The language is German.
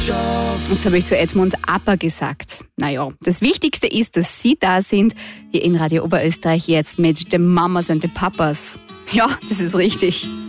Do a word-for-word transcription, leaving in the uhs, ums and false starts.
Freundschaft. Und so habe ich zu Edmund Apper gesagt. Naja, das Wichtigste ist, dass Sie da sind, hier in Radio Oberösterreich jetzt mit den Mamas und den Papas. Ja, das ist richtig.